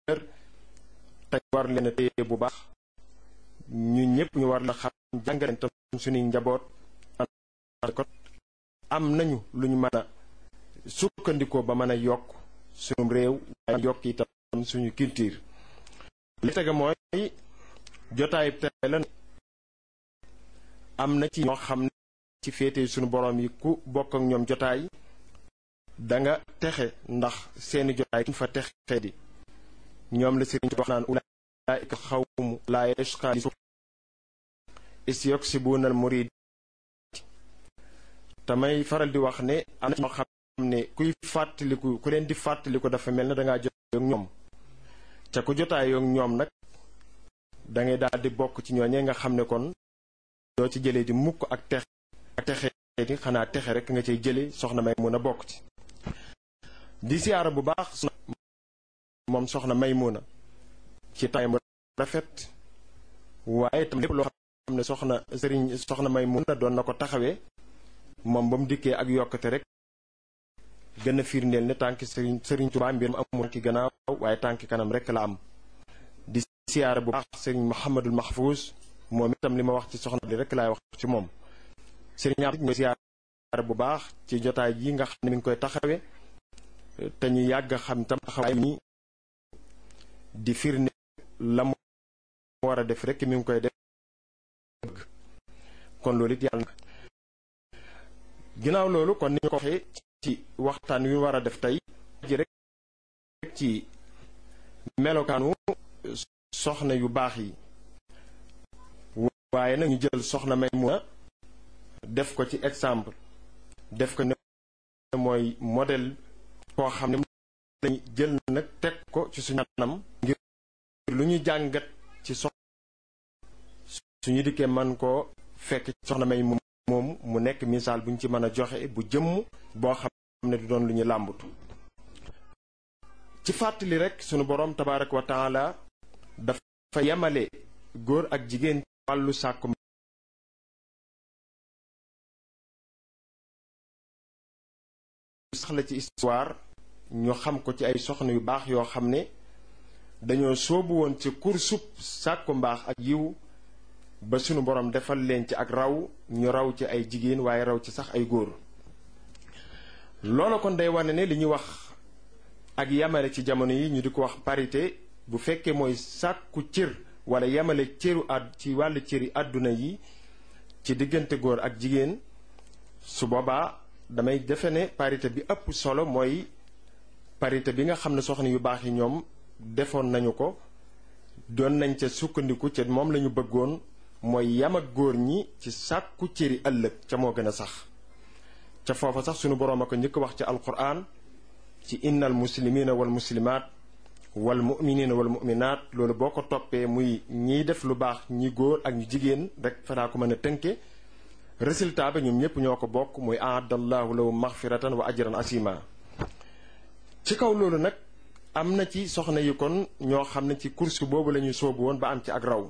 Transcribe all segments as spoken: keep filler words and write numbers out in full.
te war leen a téye bu baax ñu ñëpp ñu war la xam jàngale tam suñuy njaboot ko am nañu lu ñu mën a sukkandikoo ba mën a yokk suñu réew waaye yokk itam suñu culture. li tege mooy jotaay tey la am na ci ñoo xam ne ci féete suñu borom yi ku bokk ak ñoom jotaay da nga texe ndax seeni jotaay kuñ fa texe di ñoom la sëriñ wax naan ulaa'ika xawmu laa yashqaa isyuksibuna al murid. tamay faral di wax ne am na ñoo xam ne kuy fàttaliku ku leen di fàttaliku dafa mel ne dangaa jotaay ak ñoom ca ku jotaay ak ñoom nag dangay daal di bokk ci ñooñee nga xam ne kon doo ci jëlee di mukk ak texe ak texe di xanaa texe rek nga cay jële soxna may mun a bokk ci di siyaara bu baax moom soxna Maymuna ci taay mu rafet waaye tam lépp loo xam ne soxna sëriñ soxna Maymuna doon na ko taxawee moom ba mu dikkee ak yokkate rek gën a firndeel ne tànki sëriñ sëriñ Tuubaa mbir mu amul ki gannaaw waaye tànki kanam rek la am. di siyaara bu baax sëriñ Muhammadul Mahfouz moom itam li ma wax ci soxna li rek laay wax ci moom sëriñ am ñu siyaara bu baax ci jotaay yi nga xam ne mi ngi koy taxawee te ñu yàgg a xam tam taxawaay mi di firnde la mu war a def rek mi ngi koy def kon loolu it yàlla na ginnaaw loolu kon ni ñu ko waxee ci waxtaan wi war a def tey ji rek ci melokaanu soxna yu baax yi waaye nag ñu jël soxna Maymuna def ko ci exemple def ko ne mooy modèle koo xam ne lañu jël nag teg ko ci suñu anam ngir lu ñu jàngat ci soxna suñu dikkee man koo fekk soxna may moom mu nekk misaal bu ñu ci mën a joxe bu jëmm boo xam ne du doon lu ñu làmbatu ci fàttali rek sunu boroom tabaaraka wa taala dafa yemale góor ak jigéen wàllu sàkku sax la ci histoire ñu xam ko ci ay soxna yu baax yoo xam ne dañoo soobu woon ci kursub sàkku mbaax ak yiw ba sunu borom defal leen ci ak raw ñu raw ci ay jigéen waaye raw ci sax ay góor loolu kon day wane ne li ñuy wax ak yamale ci jamono yi ñu di ko wax parité bu fekkee mooy sàkku cër wala yamale cëru àdd ci wàllu cëri àdduna yi ci diggante góor ak jigéen su boobaa damay defe ne parité bi ëpp solo mooy parité bi nga xam ne soxna yu baax yi ñoom defoon nañu ko doon nañ ca sukkandiku ca moom lañu bëggoon mooy yam ak góor ñi ci sàkku cëri ëllëg ca moo gën a sax ca foofa sax sunu boroom a ko njëkk wax ci alquran ci innal muslimina wal muslimaat wal muminina wal muminaat loolu boo ko toppee muy ñiy def lu baax ñi góor ak ñu jigéen rek fanaa ko mën a tënke résultat ba ñoom ñëpp ñoo ko bokk muy aadallahu lahum maxfiratan wa ajran asima ci kaw loolu nag am na ci soxna yi kon ñoo xam ne ci course boobu la ñu soobu woon ba am ci ak raw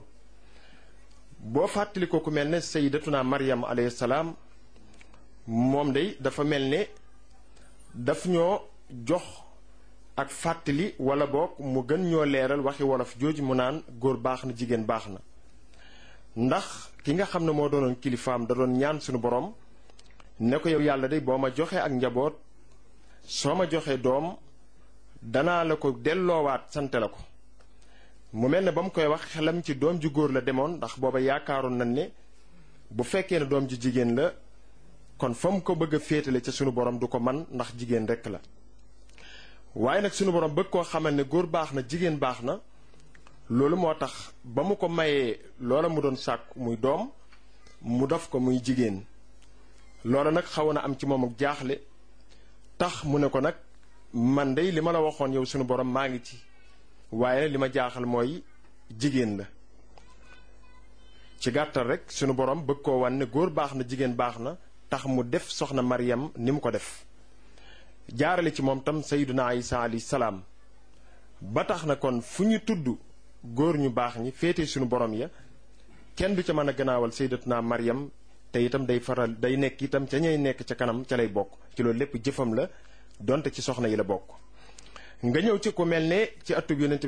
boo fàttali ko ku mel ne sayyidatuna Maryam alayhi salaam moom day dafa mel ne daf ñoo jox ak fàttali wala boog mu gën ñoo leeral waxi wolof jooju mu naan góor baax na jigéen baax na ndax ki nga xam ne moo doonoon kilifaam da doon ñaan suñu borom ne ko yow yàlla day boo ma joxee ak njaboot soo ma joxee doom danaa la ko delloowaat sante la ko mu mel ne ba mu koy wax xelam ci doom ju góor la demoon ndax booba yaakaaroon nañ ne bu fekkee ne doom ju jigéen la kon fa mu ko bëgg a féetale ca sunu borom du ko man ndax jigéen rekk la waaye nag sunu borom bëgg koo xamal ne góor baax na jigéen baax na loolu moo tax ba mu ko mayee loola mu doon sàkk muy doom mu def ko muy jigéen loola nag xaw na am ci moom ak jaaxle tax mu ne ko nag man dey li ma la waxoon yow sunu borom maa ngi ci waaye li ma jaaxal mooy jigéen la ci gàttal rek sunu borom bëgg koo wan ne góor baax na jigéen baax na tax mu def soxna Maryam ni mu ko def jaarale ci moom tam sayyiduna Isa alayhi salaam ba tax na kon fu ñu tudd góor ñu baax ñi féete sunu borom ya kenn du ca mën a gannaawal sayyidatuna Maryam te itam day faral day nekk itam ca ñay nekk ca kanam ca lay bokk ci loolu lépp jëfam la donte ci soxna yi la bokk nga ñëw ci ku mel ne ci atub yonent